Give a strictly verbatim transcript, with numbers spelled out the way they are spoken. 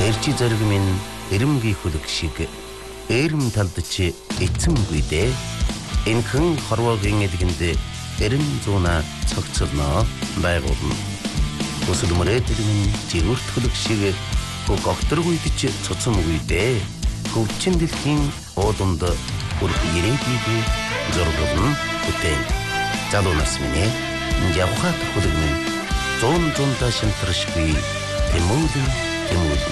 Эрчи зориг минь эрэмгийн хүлэг шиг эрэм талдч эцэмгүй дээ. Энхэн хорвоогийн эдгэндээ эрен зуна цогцолно байгуулна. Өсөл мөрөөдөл минь жигүүрт хүлэг шиг огторгүйдч цоцомгүй дээ. Хөвчин дэлхийн уудамд үрх ирээдийг зургуулна үтэн. Залуу нас минь явхад хүлэг минь зун зунта шимтэршгүй тэмүүлэн тэмүүлэн